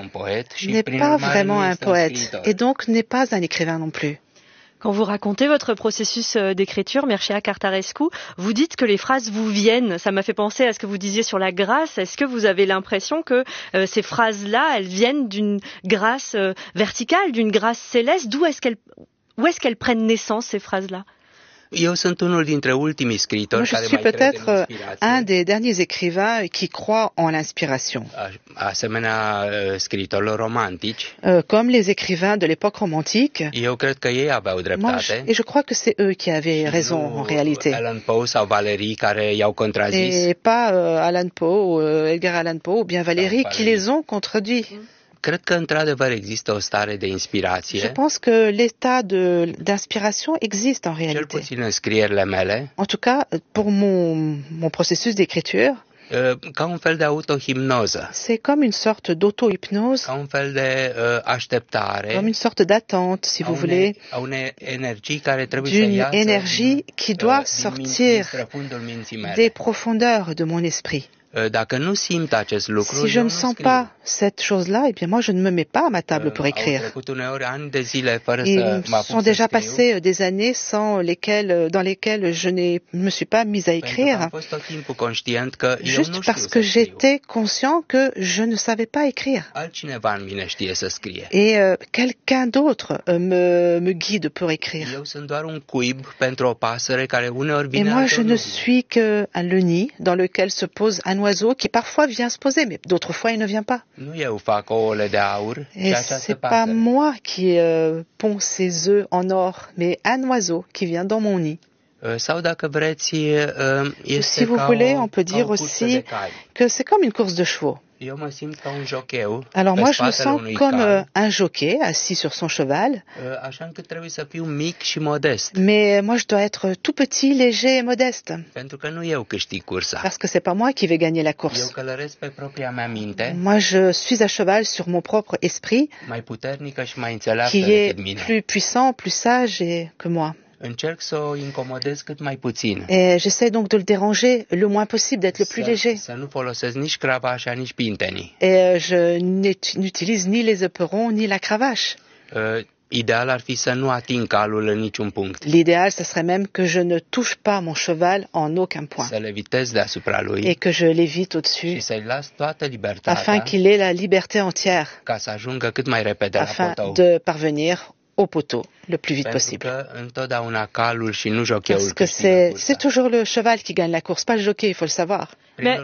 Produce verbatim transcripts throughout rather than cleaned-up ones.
n'est pas vraiment un poète et donc n'est pas un écrivain non plus. Quand vous racontez votre processus d'écriture, Mircea Cartarescu, vous dites que les phrases vous viennent. Ça m'a fait penser à ce que vous disiez sur la grâce. Est-ce que vous avez l'impression que euh, ces phrases-là, elles viennent d'une grâce euh, verticale, d'une grâce céleste? D'où est-ce qu'elles, où est-ce qu'elles prennent naissance, ces phrases-là? Moi, je suis peut-être un des derniers écrivains qui croient en l'inspiration. Euh, comme les écrivains de l'époque romantique. Moi, je, et je crois que c'est eux qui avaient raison en réalité. Et pas euh, Allan Poe, euh, Edgar Allan Poe ou bien Valéry qui les ont contredits. Je pense que l'état de, d'inspiration existe en réalité. En tout cas, pour mon, mon processus d'écriture, c'est comme une sorte d'auto-hypnose, comme une sorte d'attente, si vous voulez, d'une énergie qui doit sortir des profondeurs de mon esprit. Si je ne sens pas cette chose-là, eh bien moi je ne me mets pas à ma table pour écrire. Il sont déjà passées des années sans lesquelles, dans lesquelles je ne me suis pas mise à écrire, juste parce que j'étais conscient que je ne savais pas écrire. Et euh, quelqu'un d'autre euh, me, me guide pour écrire. Et moi je ne suis que le nid dans lequel se pose un oiseau qui parfois vient se poser, mais d'autres fois il ne vient pas. Et c'est pas moi qui euh, pond ses œufs en or, mais un oiseau qui vient dans mon nid. Ou si vous voulez, on peut dire aussi que c'est comme une course de chevaux. Alors moi, je me sens comme euh, un jockey assis sur son cheval. Mais moi, je dois être tout petit, léger et modeste. Parce que c'est pas moi qui vais gagner la course. Moi, je suis à cheval sur mon propre esprit, qui est plus puissant, plus sage et que moi. Et j'essaie donc de le déranger le moins possible, d'être le plus léger. Et euh, je n'utilise ni les éperons ni la cravache. L'idéal, ce serait même que je ne touche pas mon cheval en aucun point. Et que je l'évite au-dessus, afin qu'il ait la liberté entière, afin de parvenir au poteau le plus vite possible. Parce que c'est, c'est toujours le cheval qui gagne la course, pas le jockey, il faut le savoir. Mais...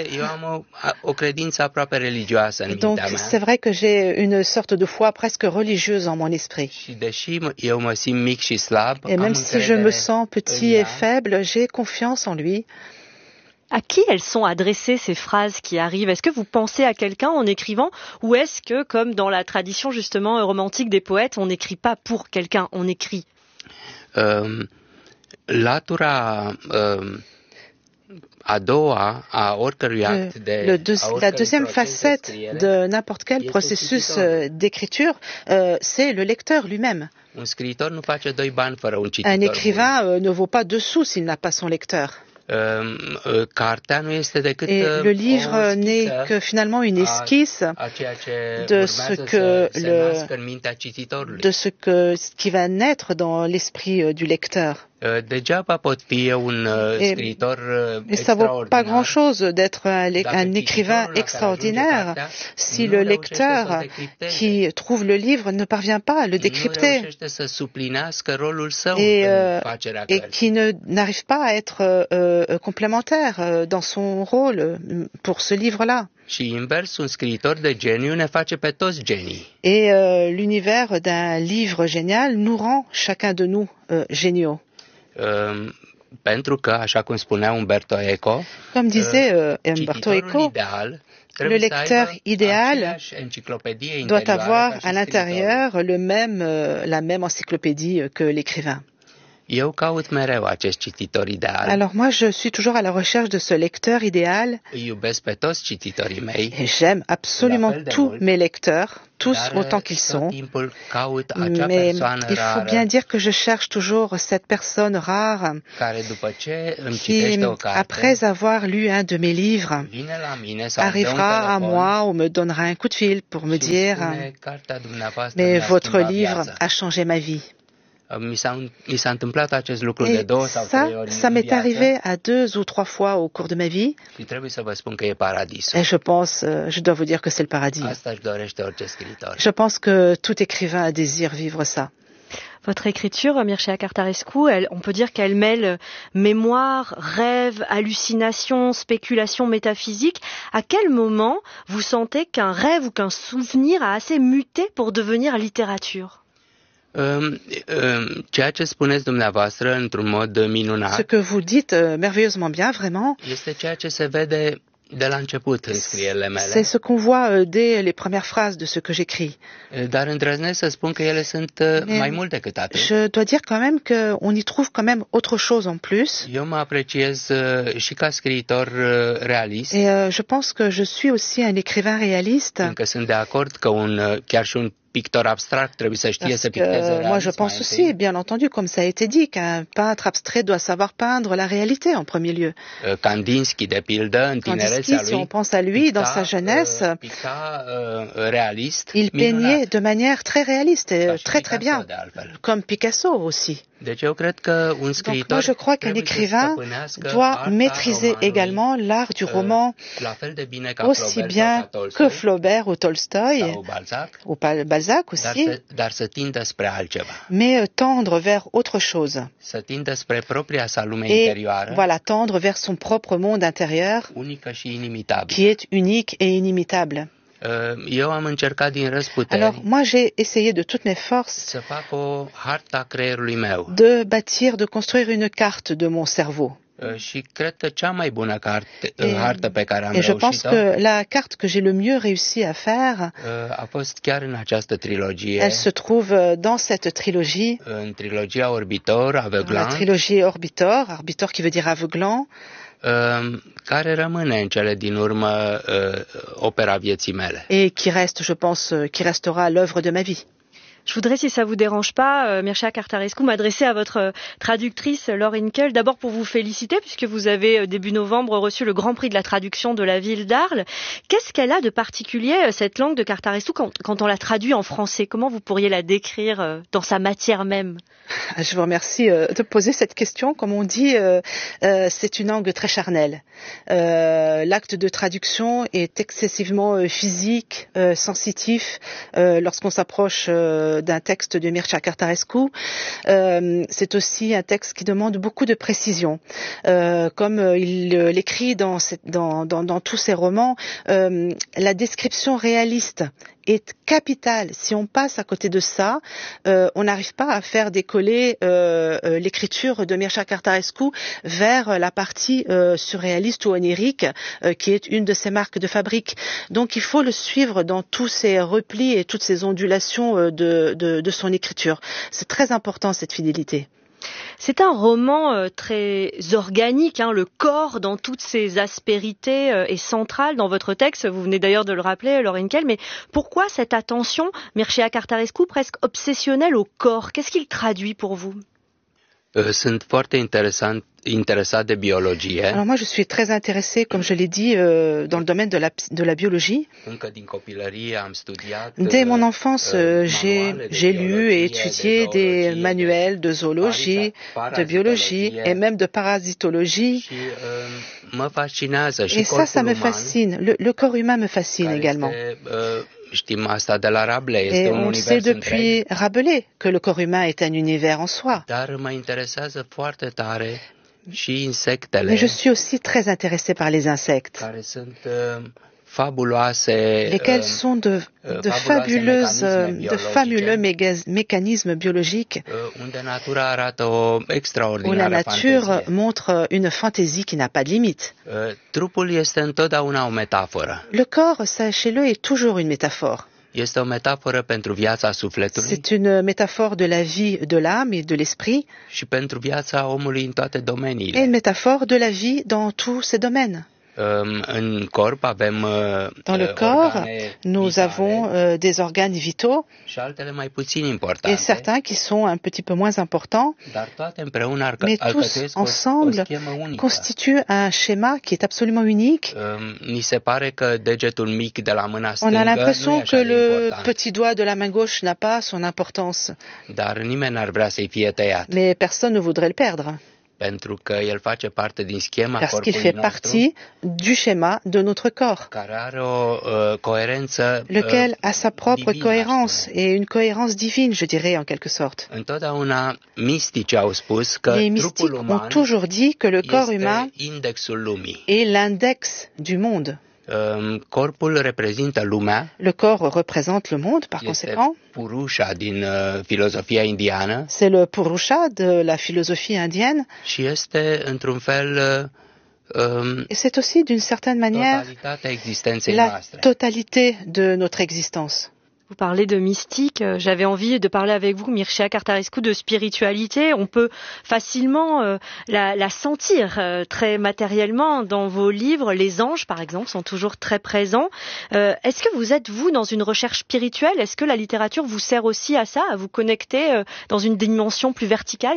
Donc c'est vrai que j'ai une sorte de foi presque religieuse en mon esprit. Et même si je me sens petit et faible, j'ai confiance en lui. À qui elles sont adressées, ces phrases qui arrivent? Est-ce que vous pensez à quelqu'un en écrivant, ou est-ce que, comme dans la tradition justement romantique des poètes, on n'écrit pas pour quelqu'un, on écrit? euh, Latura euh, a doua a oricărui act de le deux, la deuxième facette de n'importe quel processus euh, d'écriture, euh, c'est le lecteur lui-même. Un écrivain euh, ne vaut pas deux sous s'il n'a pas son lecteur. Et le livre n'est que finalement une esquisse de ce que le, de ce que ce qui va naître dans l'esprit du lecteur. Et, et ça vaut pas grand-chose d'être un, un écrivain extraordinaire si le lecteur qui trouve le livre ne parvient pas à le décrypter et, euh, et qui ne, n'arrive pas à être euh, complémentaire dans son rôle pour ce livre-là. Et euh, l'univers d'un livre génial nous rend chacun de nous euh, géniaux. Euh, Comme disait euh, Umberto Eco, le lecteur idéal doit avoir à l'intérieur le même, euh, la même encyclopédie que l'écrivain. Alors moi, je suis toujours à la recherche de ce lecteur idéal. Et j'aime absolument tous mes lecteurs, tous autant qu'ils sont. Mais il faut bien dire que je cherche toujours cette personne rare qui, après avoir lu un de mes livres, arrivera à moi ou me donnera un coup de fil pour me dire « Mais votre livre a changé ma vie ». Et ça, ça m'est arrivé à deux ou trois fois au cours de ma vie. Et je pense, je dois vous dire que c'est le paradis. Je pense que tout écrivain désire vivre ça. Votre écriture, Mircea Cartarescu, elle, on peut dire qu'elle mêle mémoire, rêve, hallucination, spéculation métaphysique. À quel moment vous sentez qu'un rêve ou qu'un souvenir a assez muté pour devenir littérature ? Ce que vous dites euh, merveilleusement bien, vraiment, c'est ce qu'on voit euh, dès les premières phrases de ce que j'écris. Mais je dois dire quand même qu'on y trouve quand même autre chose en plus. Et euh, je pense que je suis aussi un écrivain réaliste. Parce que moi, je pense aussi, bien entendu, comme ça a été dit, qu'un peintre abstrait doit savoir peindre la réalité en premier lieu. Kandinsky, si on pense à lui, dans sa jeunesse, il peignait de manière très réaliste et très très bien, comme Picasso aussi. Donc moi, je crois qu'un écrivain doit maîtriser également l'art du roman aussi bien que Flaubert ou Tolstoï, ou Balzac aussi, mais tendre vers autre chose. Et voilà, tendre vers son propre monde intérieur, qui est unique et inimitable. Alors, moi, j'ai essayé de toutes mes forces de bâtir, de construire une carte de mon cerveau. Et, et je pense que la carte que j'ai le mieux réussi à faire, elle se trouve dans cette trilogie, la trilogie Orbitor, Orbitor qui veut dire aveuglant, et qui reste, je pense, qui restera l'œuvre de ma vie. Je voudrais, si ça vous dérange pas, euh, Mircea Cartarescu, m'adresser à votre euh, traductrice Laure Hinkel, d'abord pour vous féliciter, puisque vous avez, euh, début novembre, reçu le Grand Prix de la traduction de la ville d'Arles. Qu'est-ce qu'elle a de particulier, euh, cette langue de Cartarescu, quand, quand on la traduit en français? Comment vous pourriez la décrire euh, dans sa matière même? Je vous remercie euh, de poser cette question. Comme on dit, euh, euh, c'est une langue très charnelle. Euh, l'acte de traduction est excessivement euh, physique, euh, sensitif, euh, lorsqu'on s'approche euh, d'un texte de Mircea Cartarescu. Euh, c'est aussi un texte qui demande beaucoup de précision. Euh, comme euh, il euh, l'écrit dans, cette, dans, dans, dans tous ses romans, euh, la description réaliste est capitale. Si on passe à côté de ça, euh, on n'arrive pas à faire décoller euh, euh, l'écriture de Mircea Cartarescu vers la partie euh, surréaliste ou onirique, euh, qui est une de ses marques de fabrique. Donc il faut le suivre dans tous ses replis et toutes ses ondulations euh, de, de, de son écriture. C'est très important, cette fidélité. C'est un roman euh, très organique, hein, le corps dans toutes ses aspérités euh, est central dans votre texte, vous venez d'ailleurs de le rappeler, Laure Hinkel, mais pourquoi cette attention, Mircea Cartarescu, presque obsessionnelle au corps? Qu'est-ce qu'il traduit pour vous? Sunt foarte interesant, interesat de biologie. Alors moi, je suis très intéressé, comme je l'ai dit, euh, dans le domaine de la, de la biologie. Dès mon enfance, euh, j'ai, j'ai lu et étudié des manuels de zoologie, de biologie et même de parasitologie. Et ça, ça me fascine. Le, le corps humain me fascine également. Et on sait depuis Rabelais que le corps humain est un univers en soi. Mais je suis aussi très intéressé par les insectes, lesquels sont de, de, fabuleuses, de fabuleux mécanismes biologiques où la nature montre une fantaisie qui n'a pas de limite. Le corps, sachez-le, est toujours une métaphore. C'est une métaphore de la vie de l'âme et de l'esprit. Et une métaphore de la vie dans tous ces domaines. Dans le corps, nous avons euh, des organes vitaux et certains qui sont un petit peu moins importants, mais tous ensemble constituent un schéma qui est absolument unique. On a l'impression que le petit doigt de la main gauche n'a pas son importance, mais personne ne voudrait le perdre. Parce qu'il fait partie du schéma de notre corps, lequel a sa propre cohérence et une cohérence divine, je dirais en quelque sorte. Les mystiques ont toujours dit que le corps humain est l'index du monde. Le corps représente le monde, par conséquent. C'est le Purusha de la philosophie indienne. Et c'est aussi, d'une certaine manière, la totalité de notre existence. Vous parlez de mystique, j'avais envie de parler avec vous, Mircea Cartarescu, de spiritualité. On peut facilement euh, la, la sentir euh, très matériellement dans vos livres. Les anges, par exemple, sont toujours très présents. Euh, est-ce que vous êtes, vous, dans une recherche spirituelle? Est-ce que la littérature vous sert aussi à ça, à vous connecter euh, dans une dimension plus verticale?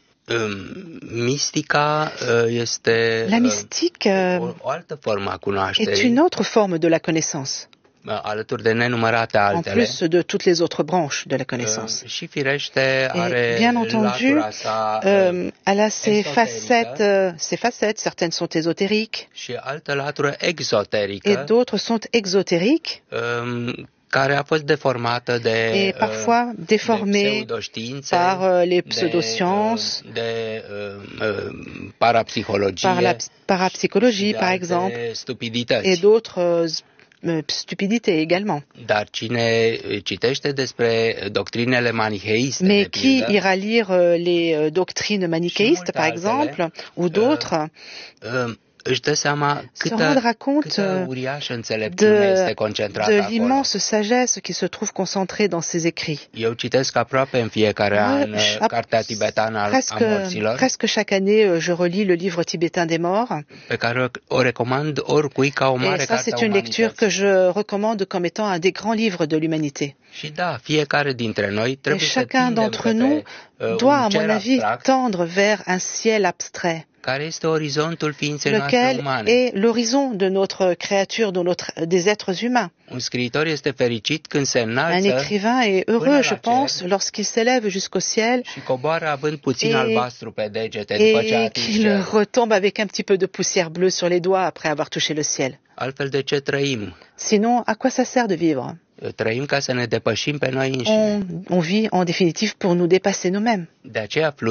Mystica, la mystique euh, est une autre forme de la connaissance. En plus de toutes les autres branches de la connaissance. Et bien entendu, euh, elle a ses facettes, euh, ses facettes, certaines sont ésotériques et d'autres sont exotériques. Et parfois déformées par euh, les pseudosciences, par la parapsychologie par exemple, et d'autres euh, stupidité également. Mais qui ira lire les doctrines manichéistes, par exemple, ou d'autres, se rendra compte de, de l'immense sagesse qui se trouve concentrée dans ces écrits. Moi, presque, presque chaque année, je relis le livre tibétain des morts. Et ça, c'est une lecture que je recommande comme étant un des grands livres de l'humanité. Et chacun d'entre nous doit, à mon avis, tendre vers un ciel abstrait, lequel est l'horizon de notre créature, de notre, des êtres humains. Un écrivain est heureux, je pense, lorsqu'il s'élève jusqu'au ciel et, et qu'il retombe avec un petit peu de poussière bleue sur les doigts après avoir touché le ciel. Sinon, à quoi ça sert de vivre? On, on vit en définitive pour nous dépasser nous-mêmes. Et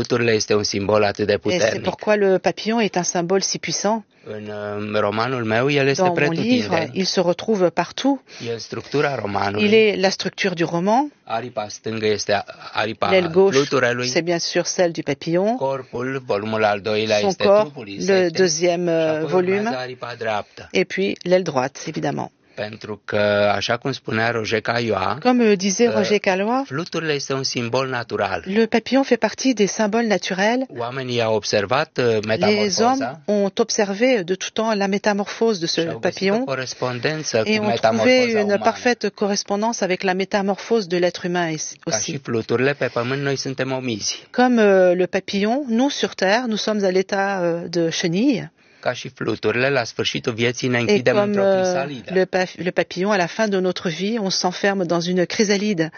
c'est pourquoi le papillon est un symbole si puissant. Dans mon livre, il se retrouve partout. Il est la structure du roman. L'aile gauche, c'est bien sûr celle du papillon. Son corps, le deuxième volume. Et puis l'aile droite, évidemment. Comme disait Roger Caillois, le papillon fait partie des symboles naturels. Les hommes ont observé de tout temps la métamorphose de ce papillon et ont trouvé une parfaite correspondance avec la métamorphose de l'être humain aussi. Comme le papillon, nous sur Terre, nous sommes à l'état de chenille. Et comme euh, le, pa le papillon, à la fin de notre vie, on s'enferme dans une chrysalide,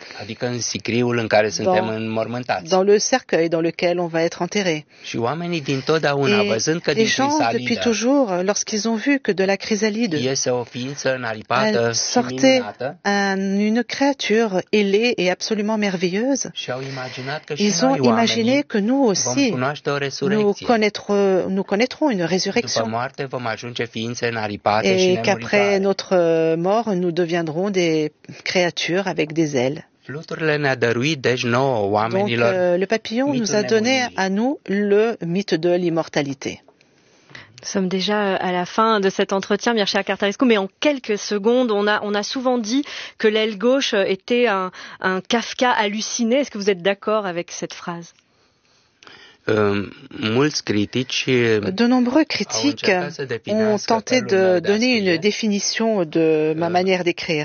dans, dans le cercueil dans lequel on va être enterré. Et les gens, depuis toujours, lorsqu'ils ont vu que de la chrysalide elle sortait un, une créature ailée et absolument merveilleuse, ils ont imaginé que nous aussi, nous connaîtrons, nous connaîtrons une résurrection. Et qu'après notre mort, nous deviendrons des créatures avec des ailes. Donc, euh, le papillon nous a donné à nous le mythe de l'immortalité. Nous sommes déjà à la fin de cet entretien, Mircea Cartarescu, mais en quelques secondes, on a, on a souvent dit que l'aile gauche était un, un Kafka halluciné. Est-ce que vous êtes d'accord avec cette phrase? De nombreux critiques ont tenté de donner une définition de ma manière d'écrire.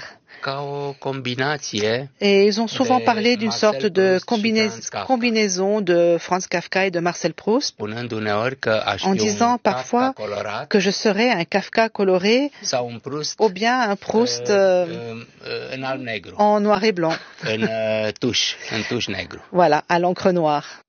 Et ils ont souvent parlé d'une sorte de combinaison de Franz Kafka et de Marcel Proust, en disant parfois que je serais un Kafka coloré ou bien un Proust euh, en noir et blanc. Voilà, à l'encre noire.